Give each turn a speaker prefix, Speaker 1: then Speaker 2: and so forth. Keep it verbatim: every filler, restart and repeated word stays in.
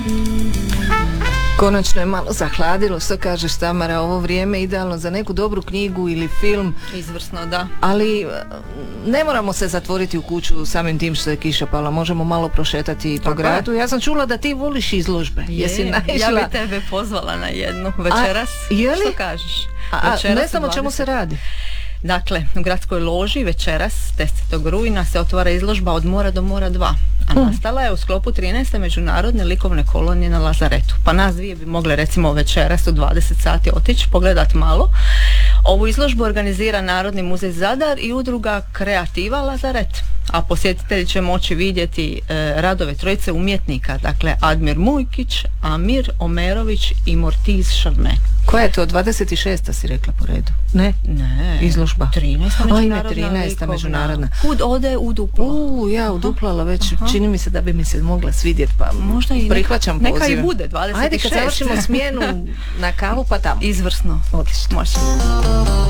Speaker 1: Konačno je malo zahladilo, što kažeš Tamara, ovo vrijeme idealno za neku dobru knjigu ili film.
Speaker 2: Izvrsno, da.
Speaker 1: Ali ne moramo se zatvoriti u kuću samim tim što je kiša pala, možemo malo prošetati po gradu. Ja sam čula da ti voliš izložbe.
Speaker 2: Je,
Speaker 1: Jesi naišla?
Speaker 2: ja bi tebe pozvala na jednu večeras.
Speaker 1: A, je li?
Speaker 2: Što kažeš?
Speaker 1: A,
Speaker 2: Večeras
Speaker 1: ne znam o čemu se radi.
Speaker 2: Dakle, u gradskoj loži večeras desetog rujna se otvara izložba Od mora do mora dva, a
Speaker 1: Hmm.
Speaker 2: nastala je u sklopu trinaeste međunarodne likovne kolonije na Lazaretu. Pa nas dvije bi mogle recimo večeras u dvadeset sati otići, pogledat malo. Ovu izložbu organizira Narodni muzej Zadar i udruga Kreativa Lazaret, a posjetitelji će moći vidjeti e, radove trojice umjetnika, dakle Admir Mujkić, Amir Omerović i Mortiz Šarne.
Speaker 1: Koja je to? dvadeset šesta si rekla po redu? Ne?
Speaker 2: Ne.
Speaker 1: Izložba.
Speaker 2: trinaesta
Speaker 1: Ajme,
Speaker 2: međunarodna
Speaker 1: trinaesta
Speaker 2: likovna.
Speaker 1: međunarodna.
Speaker 2: Kud ode u duplo.
Speaker 1: U, ja uduplala već,
Speaker 2: Aha.
Speaker 1: čini mi se da bi mi se mogla svidjeti, pa
Speaker 2: Možda i
Speaker 1: prihvaćam
Speaker 2: neka,
Speaker 1: poziv.
Speaker 2: neka i bude dvadeset šest.
Speaker 1: Ajde kad završimo smjenu na kavu pa tamo.
Speaker 2: Izvrsno.
Speaker 1: Odlično.
Speaker 2: Može.